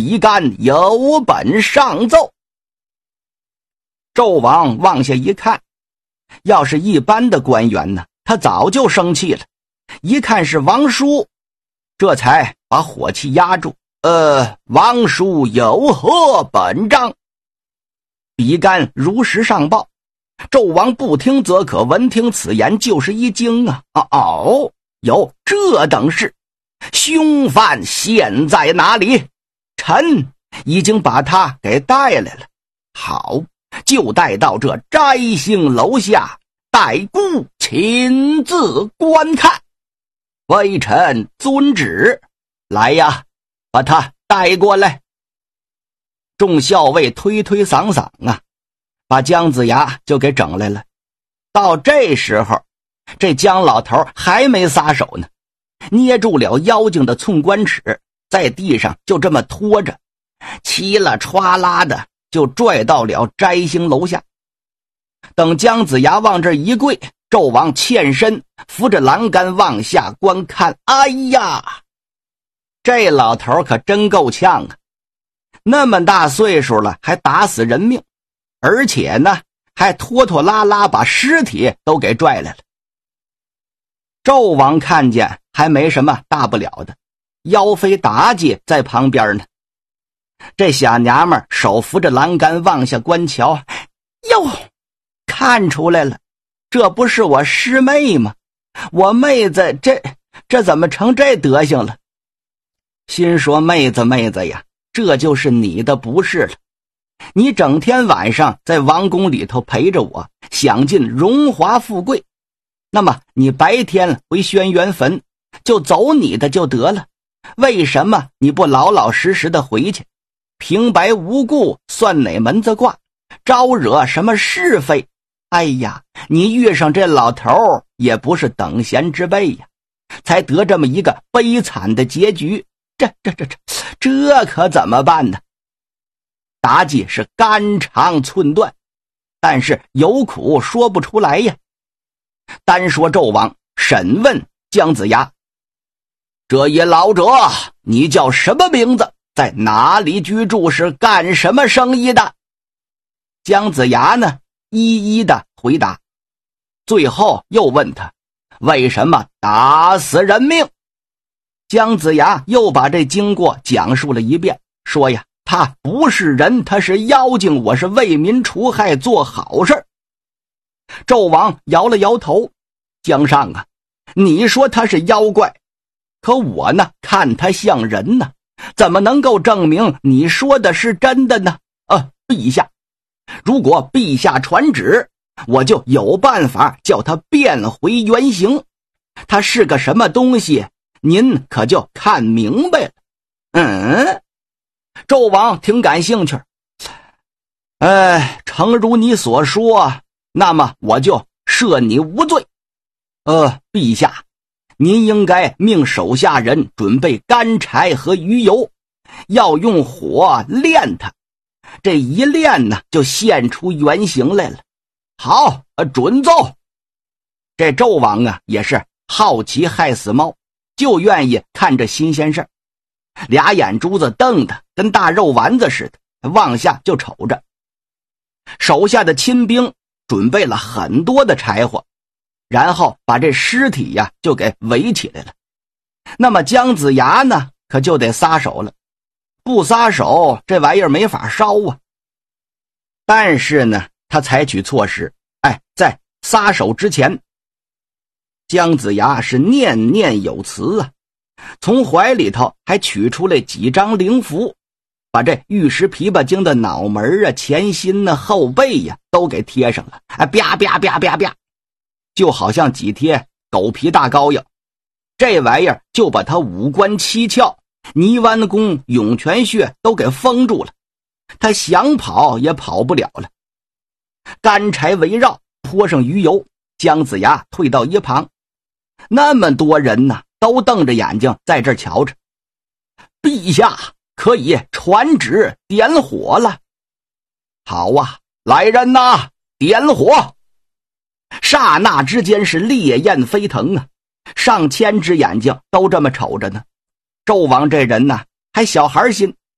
比干有本上奏。纣王往下一看，要是一般的官员呢，他早就生气了，一看是王叔，这才把火气压住。王叔有何本章？比干如实上报。纣王不听则可，闻听此言就是一惊啊！有这等事，凶犯现在哪里？臣已经把他给带来了。好，就带到这摘星楼下，待孤亲自观看。微臣遵旨。来呀，把他带过来。众校尉推推搡搡啊，把姜子牙就给整来了。到这时候，这姜老头还没撒手呢，捏住了妖精的寸关尺，在地上就这么拖着，嘁啦歘啦的就拽到了摘星楼下。等姜子牙往这一跪，纣王欠身扶着栏杆往下观看。哎呀，这老头可真够呛啊！那么大岁数了，还打死人命，而且呢，还拖拖拉拉把尸体都给拽来了。纣王看见还没什么大不了的，妖妃妲己在旁边呢。这小娘们手扶着栏杆往下观瞧，哟，看出来了，这不是我师妹吗？我妹子这怎么成这德行了？心说妹子呀，这就是你的不是了。你整天晚上在王宫里头陪着我，享尽荣华富贵，那么你白天回轩辕坟就走你的就得了，为什么你不老老实实的回去？平白无故算哪门子卦，招惹什么是非？哎呀，你遇上这老头也不是等闲之辈呀，才得这么一个悲惨的结局。这可怎么办呢？妲己是肝肠寸断，但是有苦说不出来呀。单说纣王审问姜子牙，这一老者你叫什么名字，在哪里居住，是干什么生意的？姜子牙呢，一一的回答，最后又问他为什么打死人命。姜子牙又把这经过讲述了一遍，说呀，他不是人，他是妖精，我是为民除害，做好事。纣王摇了摇头，姜尚啊，你说他是妖怪，可我呢看他像人呢，怎么能够证明你说的是真的呢？陛下，如果陛下传旨，我就有办法叫他变回原形，他是个什么东西，您可就看明白了。纣王挺感兴趣。诚如你所说，那么我就赦你无罪。陛下，您应该命手下人准备干柴和鱼油，要用火炼它，这一炼呢，就现出原形来了。好，准奏。这纣王啊，也是好奇害死猫，就愿意看这新鲜事儿，俩眼珠子瞪得跟大肉丸子似的，往下就瞅着。手下的亲兵准备了很多的柴火，然后把这尸体呀就给围起来了。那么姜子牙呢，可就得撒手了，不撒手这玩意儿没法烧啊。但是呢，他采取措施，在撒手之前，姜子牙是念念有词啊，从怀里头还取出来几张灵符，把这玉石琵琶精的脑门啊、前心啊、后背呀都给贴上了，啪啪啪啪啪，就好像几贴狗皮大膏药。这玩意儿就把他五官七窍、泥湾宫、涌泉穴都给封住了，他想跑也跑不了了。干柴围绕，泼上鱼油，姜子牙退到一旁。那么多人呢，都瞪着眼睛在这儿瞧着。陛下可以传旨点火了。好啊，来人呐，点火！刹那之间是烈焰飞腾啊，上千只眼睛都这么瞅着呢。纣王这人呢，还小孩心，